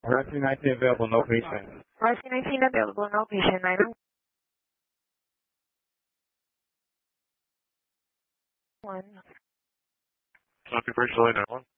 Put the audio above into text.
RC19 available, no patient. RC19 available, no patient. 901. Copy, Bridge, Delay 91.